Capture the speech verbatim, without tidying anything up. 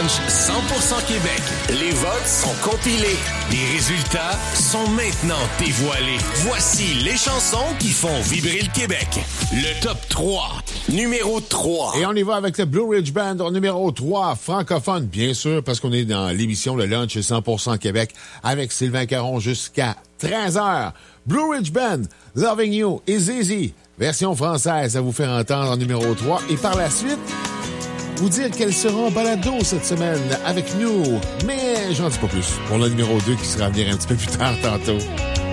Lunch cent pour cent Québec. Les votes sont compilés. Les résultats sont maintenant dévoilés. Voici les chansons qui font vibrer le Québec. Le top trois. Numéro trois. Et on y va avec le Blue Ridge Band au numéro trois, francophone, bien sûr, parce qu'on est dans l'émission Le Lunch cent pour cent Québec avec Sylvain Caron jusqu'à treize heures. Blue Ridge Band, Loving You is Easy. Version française à vous faire entendre en numéro trois. Et par la suite, vous dire quels seront en balado cette semaine avec nous. Mais j'en dis pas plus pour le numéro deux qui sera à venir un petit peu plus tard tantôt.